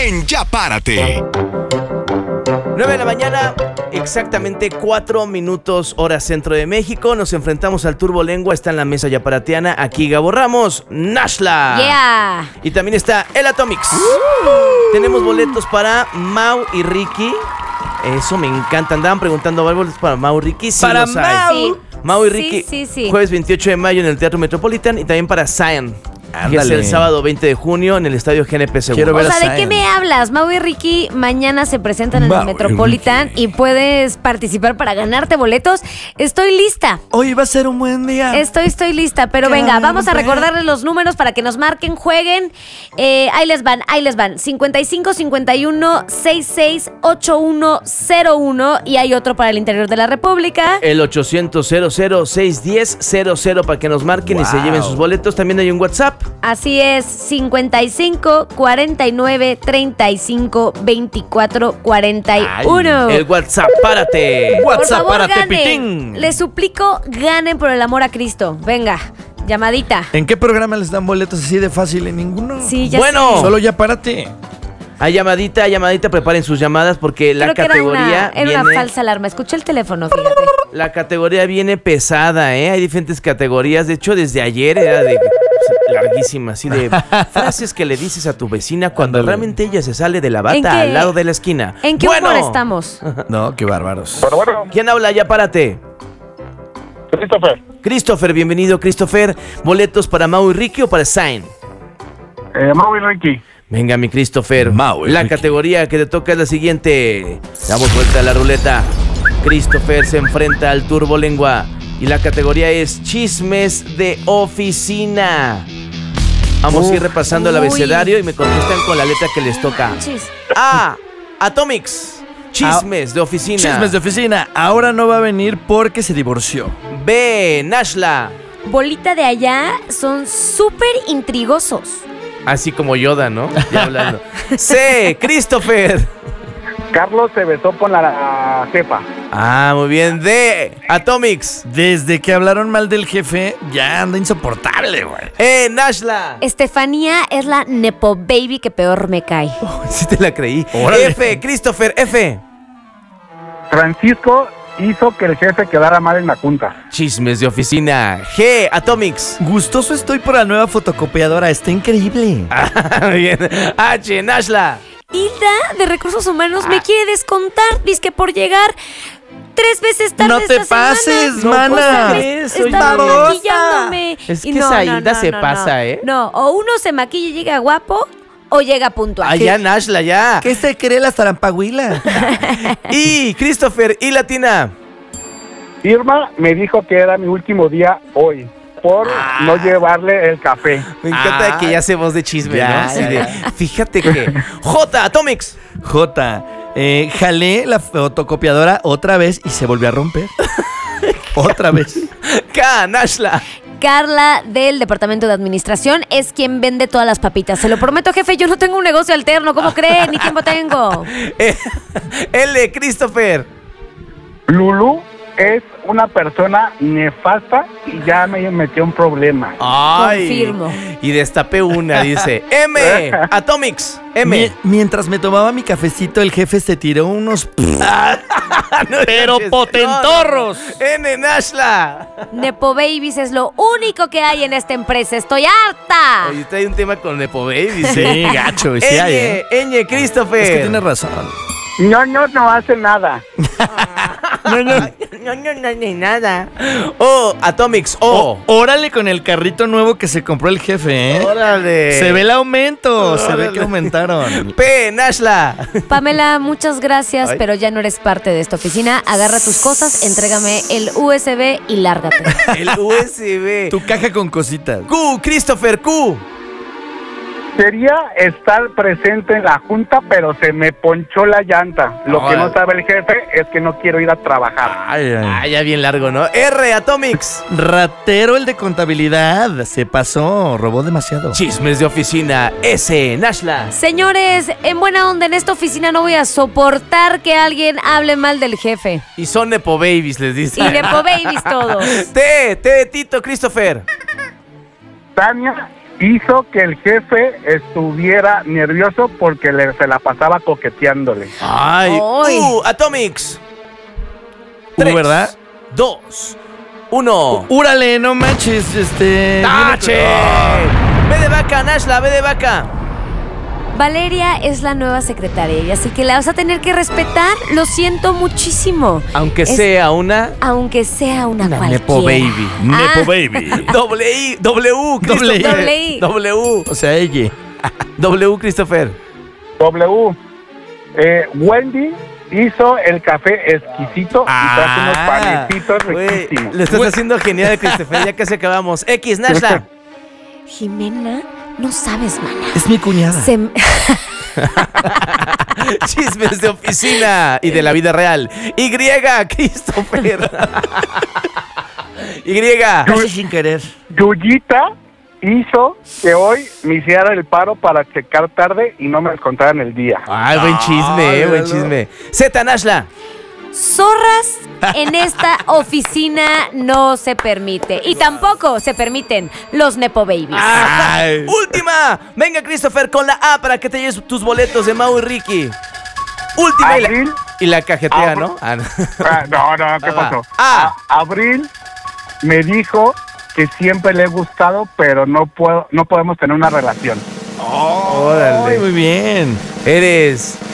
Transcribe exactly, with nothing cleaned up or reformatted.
en Ya Párate. nueve de la mañana, exactamente cuatro minutos hora centro de México. Nos enfrentamos al Turbo Lengua. Está en la mesa yaparatiana. Aquí Gabo Ramos, Nashla. Yeah. Y también está el Atomics. Uh. Tenemos boletos para Mau y Ricky. Eso me encanta. Andaban preguntando, ¿hay boletos para Mau y Ricky? Sí, para los hay. Mau. Sí. Mau y Ricky, sí, sí, sí. jueves veintiocho de mayo en el Teatro Metropolitan. Y también para Zion, Ándale. que es el sábado veinte de junio en el Estadio G N P Seguro. Quiero ver O sea, a ¿de qué Zion. me hablas? Mau y Ricky mañana se presentan en Mau el y Metropolitan Ricky. y puedes participar para ganarte boletos. Estoy lista. Hoy va a ser un buen día. Estoy, estoy lista, pero Cada venga, vamos a hombre. recordarles los números para que nos marquen, jueguen. Eh, ahí les van, ahí les van. cincuenta y cinco, cincuenta y uno, sesenta y seis, ochenta y uno cero uno y hay otro para el interior de la República. El ochocientos, cero cero, seiscientos diez, cero cero para que nos marquen y se Wow. lleven sus boletos. También hay un WhatsApp. Así es, cincuenta y cinco, cuarenta y nueve, treinta y cinco, veinticuatro, cuarenta y uno. El WhatsApp, párate. Por WhatsApp, favor, párate, ganen. pitín. Les suplico, ganen por el amor a Cristo. Venga, llamadita. ¿En qué programa les dan boletos así de fácil? En ninguno. Sí, ya Bueno. sé. Solo Ya Párate. Hay llamadita, llamadita, preparen sus llamadas porque la Creo que era categoría una, era viene, una falsa alarma. Escuché el teléfono, fíjate. la categoría viene pesada, ¿eh? Hay diferentes categorías. De hecho, desde ayer era de pues, larguísima, así de frases que le dices a tu vecina cuando Ándale. realmente ella se sale de la ¿En bata qué- al lado de la esquina. ¿En qué bueno, humor estamos? No, qué bárbaros. Pero bueno, ¿Quién habla? Ya párate. Christopher, Christopher, bienvenido, Christopher. ¿Boletos para Mau y Ricky o para Zayn? eh, Mau y Ricky. Venga, mi Christopher. Mau y la Ricky. categoría que te toca es la siguiente. Damos vuelta a la ruleta. Christopher se enfrenta al Turbo Lengua. Y la categoría es chismes de oficina. Vamos a ir repasando el Uy. abecedario y me contestan con la letra que les toca. Chis. A. Atomics. Chismes de oficina. Chismes de oficina. Ahora no va a venir porque se divorció. B. Nashla. Bolita de allá son súper intrigosos. Así como Yoda, ¿no? Ya hablando. C. Christopher. Carlos se besó con la, la jefa. Ah, muy bien. D. Atomics. Desde que hablaron mal del jefe, ya anda insoportable, güey. E. Nashla. Estefanía es la nepo baby que peor me cae. Sí te la creí. Órale. F. Christopher. F. Francisco hizo que el jefe quedara mal en la junta. Chismes de oficina. G. Atomics. Gustoso estoy por la nueva fotocopiadora. Está increíble. Ah, bien. H. Nashla. Hilda de Recursos Humanos me quiere descontar, dizque por llegar tres veces tarde No te esta semana. pases, No, mana. pues, O sea, me Eso, estaba babosa. maquillándome. Es Y que esa Hilda se pasa, ¿eh? No, o uno se maquilla y llega guapo, o llega puntual. Ah, ya, Nashla, ya. ¿Qué se cree la zarampahuila? Y Christopher. Y Latina. Irma me dijo que era mi último día hoy por no llevarle el café. Me encanta Ah. que ya hace voz de chisme, Ya, ¿no? Así ya, de, fíjate que. J. Atomics. J. Eh, jalé la fotocopiadora otra vez y se volvió a romper. Otra vez. K. Nashla. Carla del Departamento de Administración es quien vende todas las papitas. Se lo prometo, jefe, yo no tengo un negocio alterno. ¿Cómo cree? Ni tiempo tengo. Eh, L. Christopher. Lulu es una persona nefasta y ya me metió en problemas. Ay. Confirmo. Y destapé una, dice. M. Atomics. M. Mi- mientras me tomaba mi cafecito, el jefe se tiró unos... No Pero manches. potentorros. No, no. N. Nashla. Nepo Babies es lo único que hay en esta empresa. Estoy harta. Oye, trae un tema con Nepo Baby. Sí, gacho, sí hay, ¿eh? Ñ, Christopher. Es que tienes razón. No, no, no hace nada. No, no. No, no, no, ni nada. O. Atomics. O. Oh, órale con el carrito nuevo que se compró el jefe, ¿eh? Órale. Se ve el aumento, se ve Órale. que aumentaron. P. Nashla. Pamela, muchas gracias, Ay. pero ya no eres parte de esta oficina. Agarra tus cosas, entrégame el U S B y lárgate. El U S B. Tu caja con cositas. Q. Christopher. Q. Quería estar presente en la junta, pero se me ponchó la llanta. Lo que Órale. no sabe el jefe es que no quiero ir a trabajar. Ay, ay. Ah, ya bien largo, ¿no? R. Atomics. Ratero el de contabilidad. Se pasó, robó demasiado. Chismes de oficina. S. Nashla. Señores, en buena onda, en esta oficina no voy a soportar que alguien hable mal del jefe. Y son Nepo Babies, les dice. Y Nepo Babies todos. T. T de Tito. Christopher. Tania hizo que el jefe estuviera nervioso porque le, se la pasaba coqueteándole. Ay, Ay. uh, Atomics. Uh, ¿verdad? Dos, uno. Úrale, no manches, este... ¡Tache! Ve de vaca, Nashla, ve de vaca. Valeria es la nueva secretaria y así que la vas a tener que respetar. Lo siento muchísimo. Aunque Es- sea una Aunque sea una, Una cualquiera. Nepo Baby. Ah, Nepo Baby. doble I, W, Doble I. Christopher. Doble I. W, O sea, ella. W, Christopher. W. Eh, Wendy hizo el café exquisito y trajo unos panecitos güey, riquísimos. lo estás Güey. haciendo genial, Christopher. Ya casi acabamos. X, Nashla. Jimena, no sabes, mana. Es mi cuñada. Se m- Chismes de oficina y de la vida real. Y, Christopher. Y. Casi sin querer. Yuyita hizo que hoy me hiciera el paro para checar tarde y no me descontaran el día. Ay, buen chisme, Ay, eh, buen míralo. chisme. Z, Nashla. Zorras en esta oficina no se permite. Y tampoco se permiten los Nepo Babies. Ay. Última. Venga, Christopher, con la A para que te lleves tus boletos de Mau y Ricky. Última y la, Abril. y la cajetea, Abril. ¿no? Ah, no. Ah, no, no, ¿qué Ah, va. pasó? Ah. A- Abril me dijo que siempre le he gustado, pero no puedo, no podemos tener una relación. Ay, Órale. muy bien. Eres